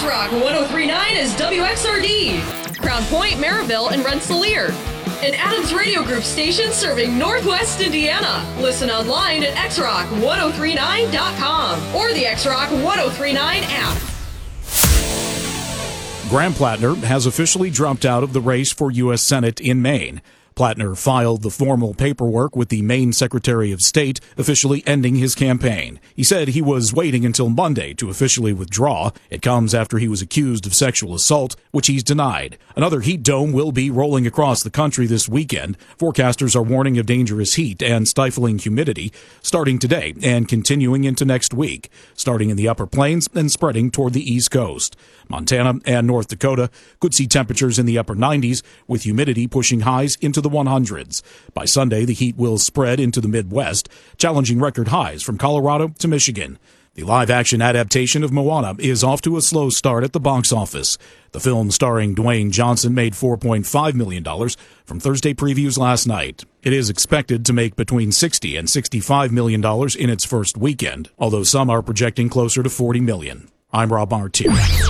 X-Rock 1039 is WXRD, Crown Point, Maryville, and Rensselaer. An Adams Radio Group station serving Northwest Indiana. Listen online at xrock1039.com or the X-Rock 1039 app. Graham Plattner has officially dropped out of the race for U.S. Senate in Maine. Plattner filed the formal paperwork with the Maine Secretary of State, officially ending his campaign. He said he was waiting until Monday to officially withdraw. It comes after he was accused of sexual assault, which he's denied. Another heat dome will be rolling across the country this weekend. Forecasters are warning of dangerous heat and stifling humidity starting today and continuing into next week, starting in the upper plains and spreading toward the East Coast. Montana and North Dakota could see temperatures in the upper 90s, with humidity pushing highs into the 100s. By Sunday, the heat will spread into the Midwest, challenging record highs from Colorado to Michigan. The live-action adaptation of Moana is off to a slow start at the box office. The film starring Dwayne Johnson made $4.5 million from Thursday previews last night. It is expected to make between $60 and $65 million in its first weekend, although some are projecting closer to $40 million. I'm Rob Martin.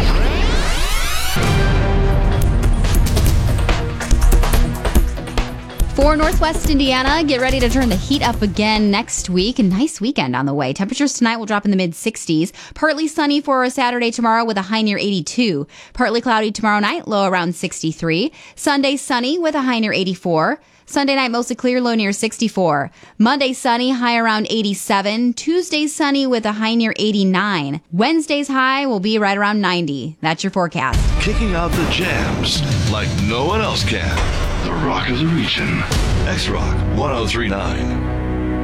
For Northwest Indiana, get ready to turn the heat up again next week. A nice weekend on the way. Temperatures tonight will drop in the mid-60s. Partly sunny for a Saturday tomorrow with a high near 82. Partly cloudy tomorrow night, low around 63. Sunday sunny with a high near 84. Sunday night mostly clear, low near 64. Monday sunny, high around 87. Tuesday sunny with a high near 89. Wednesday's high will be right around 90. That's your forecast. Kicking out the jams like no one else can. The Rock of the Region. X-Rock 1039.